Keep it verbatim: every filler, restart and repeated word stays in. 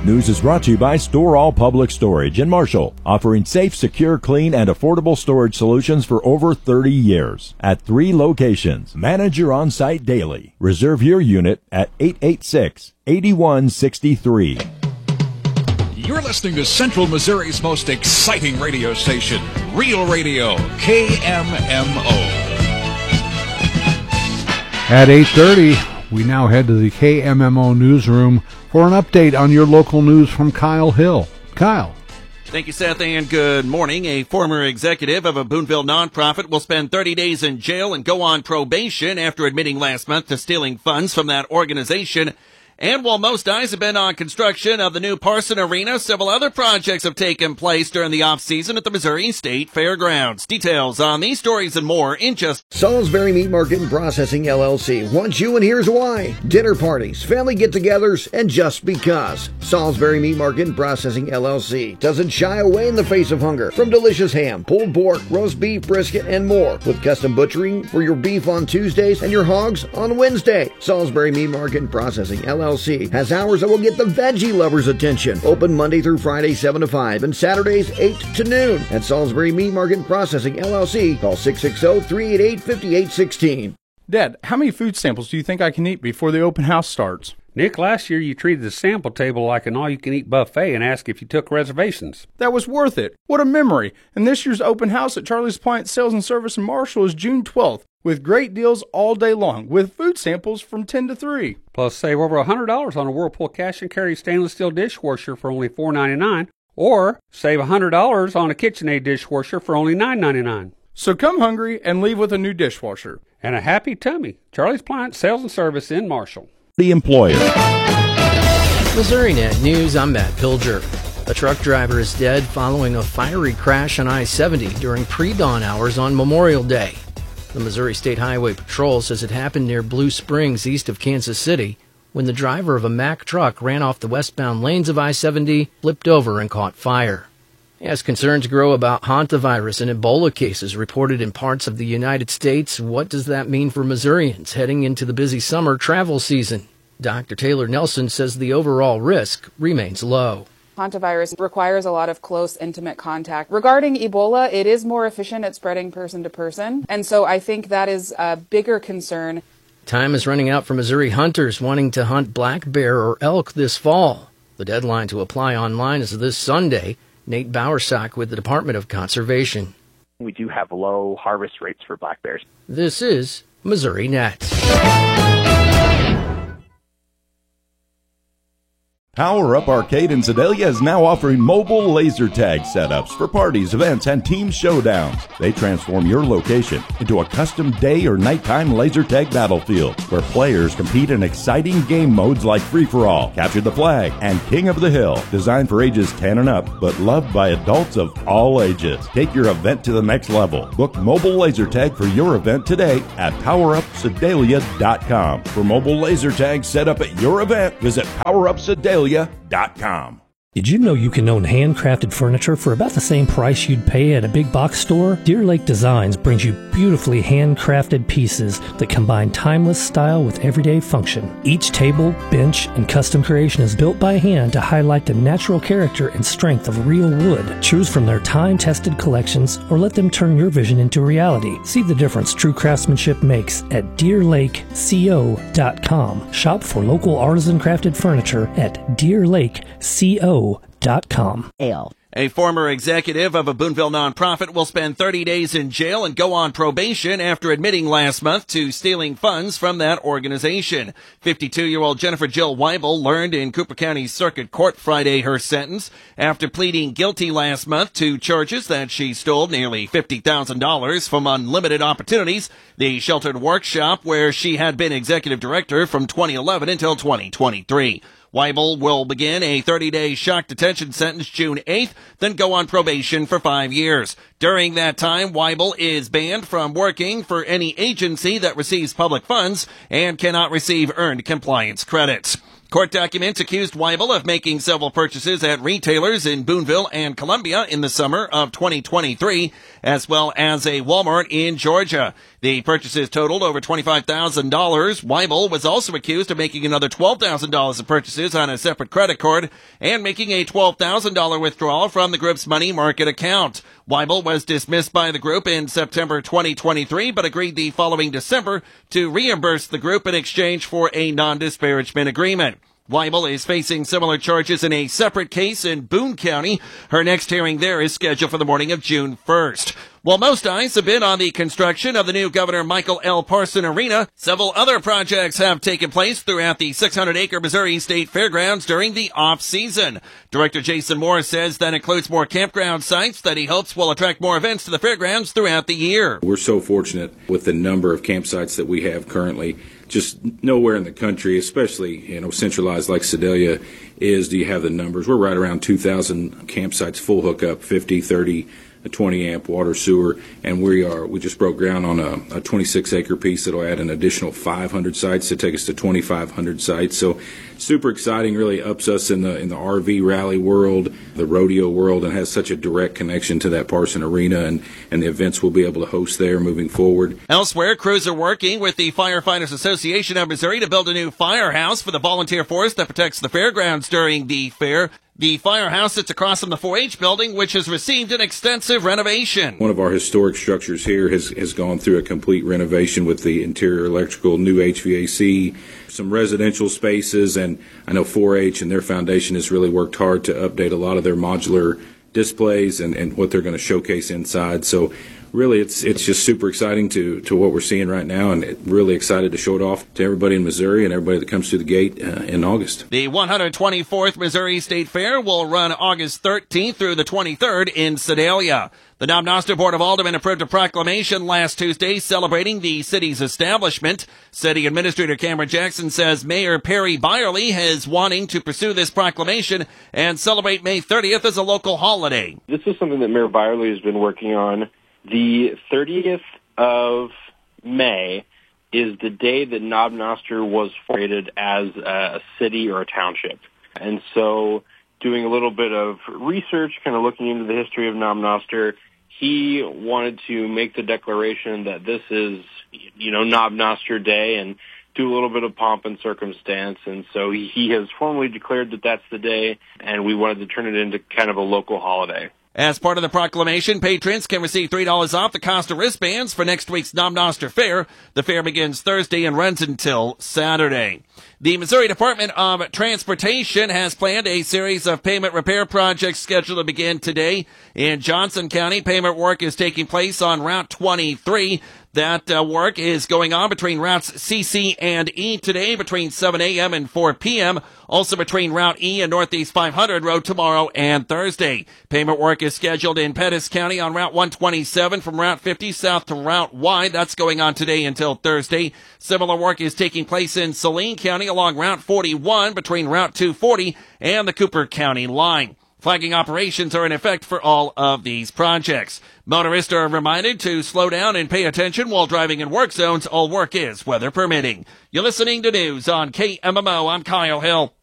News is brought to you by Store All Public Storage in Marshall, offering safe, secure, clean, and affordable storage solutions for over thirty years. At three locations. Manage your on-site daily. Reserve your unit at eight eight six, eight one six three. You're listening to Central Missouri's most exciting radio station, Real Radio, K M M O. At eight thirty, we now head to the K M M O newsroom for an update on your local news from Kyle Hill. Kyle. Thank you, Seth, and good morning. A former executive of a Boonville nonprofit will spend thirty days in jail and go on probation after admitting last month to stealing funds from that organization. And while most eyes have been on construction of the new Parson Arena, several other projects have taken place during the off-season at the Missouri State Fairgrounds. Details on these stories and more in just... Salisbury Meat Market and Processing, L L C wants you, and here's why. Dinner parties, family get-togethers, and just because. Salisbury Meat Market and Processing, L L C doesn't shy away in the face of hunger. From delicious ham, pulled pork, roast beef, brisket, and more. With custom butchering for your beef on Tuesdays and your hogs on Wednesday. Salisbury Meat Market and Processing, L L C has hours that will get the veggie lovers' attention. Open Monday through Friday, seven to five, and Saturdays, eight to noon. At Salisbury Meat Market and Processing, L L C, call six six zero, three eight eight, five eight one six. Dad, how many food samples do you think I can eat before the open house starts? Nick, last year you treated the sample table like an all-you-can-eat buffet and asked if you took reservations. That was worth it. What a memory. And this year's open house at Charlie's Appliance Sales and Service in Marshall is June twelfth, with great deals all day long, with food samples from ten to three. Plus, save over one hundred dollars on a Whirlpool cash and carry stainless steel dishwasher for only four ninety-nine, or save one hundred dollars on a KitchenAid dishwasher for only nine ninety-nine. So come hungry and leave with a new dishwasher. And a happy tummy. Charlie's Appliance Sales and Service in Marshall. The employer. Missouri Net News, I'm Matt Pilger. A truck driver is dead following a fiery crash on I seventy during pre-dawn hours on Memorial Day. The Missouri State Highway Patrol says it happened near Blue Springs, east of Kansas City, when the driver of a Mack truck ran off the westbound lanes of I seventy, flipped over, and caught fire. As concerns grow about hantavirus and Ebola cases reported in parts of the United States, what does that mean for Missourians heading into the busy summer travel season? Doctor Taylor Nelson says the overall risk remains low. Hantavirus requires a lot of close, intimate contact. Regarding Ebola, it is more efficient at spreading person to person, and so I think that is a bigger concern. Time is running out for Missouri hunters wanting to hunt black bear or elk this fall. The deadline to apply online is this Sunday. Nate Bowersock with the Department of Conservation. We do have low harvest rates for black bears. This is Missouri Net. Power Up Arcade in Sedalia is now offering mobile laser tag setups for parties, events, and team showdowns. They transform your location into a custom day or nighttime laser tag battlefield where players compete in exciting game modes like Free-for-All, Capture the Flag, and King of the Hill. Designed for ages ten and up, but loved by adults of all ages. Take your event to the next level. Book mobile laser tag for your event today at power up sedalia dot com. For mobile laser tag set up at your event, visit power up sedalia dot com. Did you know you can own handcrafted furniture for about the same price you'd pay at a big box store? Deer Lake Designs brings you beautifully handcrafted pieces that combine timeless style with everyday function. Each table, bench, and custom creation is built by hand to highlight the natural character and strength of real wood. Choose from their time-tested collections or let them turn your vision into reality. See the difference true craftsmanship makes at deer lake co dot com. Shop for local artisan crafted furniture at deer lake co dot com. A former executive of a Boonville nonprofit will spend thirty days in jail and go on probation after admitting last month to stealing funds from that organization. fifty-two-year-old Jennifer Jill Weibel learned in Cooper County Circuit Court Friday her sentence after pleading guilty last month to charges that she stole nearly fifty thousand dollars from Unlimited Opportunities, the sheltered workshop where she had been executive director from twenty eleven until twenty twenty-three. Weibel will begin a thirty-day shock detention sentence June eighth, then go on probation for five years. During that time, Weibel is banned from working for any agency that receives public funds and cannot receive earned compliance credits. Court documents accused Weibel of making several purchases at retailers in Boonville and Columbia in the summer of twenty twenty-three, as well as a Walmart in Georgia. The purchases totaled over twenty-five thousand dollars. Weibel was also accused of making another twelve thousand dollars of purchases on a separate credit card and making a twelve thousand dollars withdrawal from the group's money market account. Weibel was dismissed by the group in September twenty twenty-three, but agreed the following December to reimburse the group in exchange for a non-disparagement agreement. Weibel is facing similar charges in a separate case in Boone County. Her next hearing there is scheduled for the morning of June first. While most eyes have been on the construction of the new Governor Michael L. Parson Arena, several other projects have taken place throughout the six hundred acre Missouri State Fairgrounds during the off-season. Director Jason Moore says that includes more campground sites that he hopes will attract more events to the fairgrounds throughout the year. We're so fortunate with the number of campsites that we have currently. Just nowhere in the country, especially, you know, centralized like Sedalia is, do you have the numbers. We're right around two thousand campsites, full hookup, fifty, thirty, a twenty amp water sewer, and we are we just broke ground on a, a twenty-six acre piece that'll add an additional five hundred sites to take us to twenty-five hundred sites. So super exciting, really ups us in the in the R V rally world, the rodeo world, and has such a direct connection to that Parson Arena and, and the events we'll be able to host there moving forward. Elsewhere, crews are working with the Firefighters Association of Missouri to build a new firehouse for the volunteer force that protects the fairgrounds during the fair. The firehouse sits across from the four H building, which has received an extensive renovation. One of our historic structures here has, has gone through a complete renovation with the interior electrical, new H V A C, some residential spaces, and I know four H and their foundation has really worked hard to update a lot of their modular displays and, and what they're going to showcase inside. So really, it's it's just super exciting to, to what we're seeing right now, and really excited to show it off to everybody in Missouri and everybody that comes through the gate uh, in August. The one hundred twenty-fourth Missouri State Fair will run August thirteenth through the twenty-third in Sedalia. The Knob Noster Board of Aldermen approved a proclamation last Tuesday celebrating the city's establishment. City Administrator Cameron Jackson says Mayor Perry Byerly is wanting to pursue this proclamation and celebrate May thirtieth as a local holiday. This is something that Mayor Byerly has been working on. The thirtieth of May is the day that Knob Noster was created as a city or a township. And so doing a little bit of research, kind of looking into the history of Knob Noster, he wanted to make the declaration that this is, you know, Knob Noster Day and do a little bit of pomp and circumstance. And so he, he has formally declared that that's the day, and we wanted to turn it into kind of a local holiday. As part of the proclamation, patrons can receive three dollars off the cost of wristbands for next week's Knob Noster Fair. The fair begins Thursday and runs until Saturday. The Missouri Department of Transportation has planned a series of pavement repair projects scheduled to begin today. In Johnson County, pavement work is taking place on Route twenty-three. That uh, work is going on between routes C, C, and E today between seven a.m. and four p.m. Also between Route E and Northeast five hundred Road tomorrow and Thursday. Pavement work is scheduled in Pettis County on Route one twenty-seven from Route fifty south to Route Y. That's going on today until Thursday. Similar work is taking place in Saline County along Route forty-one between Route two forty and the Cooper County line. Flagging operations are in effect for all of these projects. Motorists are reminded to slow down and pay attention while driving in work zones. All work is weather permitting. You're listening to news on K M M O. I'm Kyle Hill.